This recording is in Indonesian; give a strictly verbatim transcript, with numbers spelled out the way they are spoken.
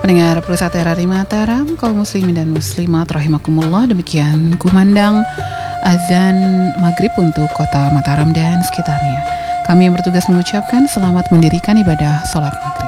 Pendengar Pusat R R I Mataram, kaum muslimin dan muslimat rahimakumullah, demikian kumandang azan maghrib untuk kota Mataram dan sekitarnya. Kami yang bertugas mengucapkan selamat mendirikan ibadah sholat maghrib.